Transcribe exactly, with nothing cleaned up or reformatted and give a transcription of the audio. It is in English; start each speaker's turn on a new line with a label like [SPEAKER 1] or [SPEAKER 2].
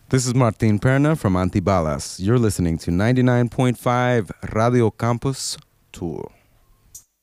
[SPEAKER 1] This is Martin Perna from Antibalas. You're listening to ninety-nine point five Radio Campus Tour.